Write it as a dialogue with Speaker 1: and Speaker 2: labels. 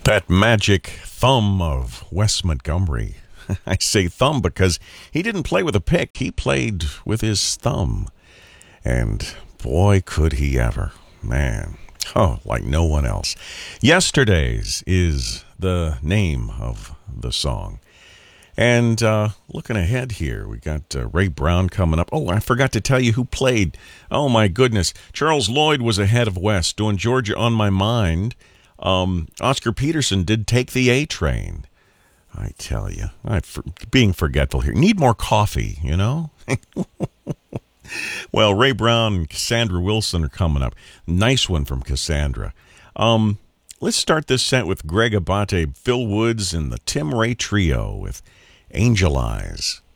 Speaker 1: That magic thumb of Wes Montgomery. I say thumb because he didn't play with a pick. He played with his thumb. And boy, could he ever. Man. Oh, like no one else. Yesterday's is the name of the song. And looking ahead here, we got Ray Brown coming up. Oh, I forgot to tell you who played. Oh, my goodness. Charles Lloyd was ahead of Wes doing Georgia on My Mind. Oscar Peterson did Take the A Train. I tell you, being forgetful here. Need more coffee, you know? Well, Ray Brown and Cassandra Wilson are coming up. Nice one from Cassandra. Let's start this set with Greg Abate, Phil Woods, and the Tim Ray Trio with Angel Eyes.